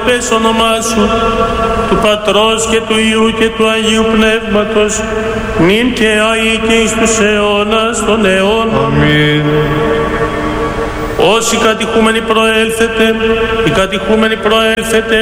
πες όνομά σου, του Πατρός και του Υιού και του Αγίου Πνεύματος, νυν και αεί και εις τους αιώνας των αιώνων. Αμήν. Όσοι κατηχούμενοι προέλθετε, οι κατηχούμενοι προέλθετε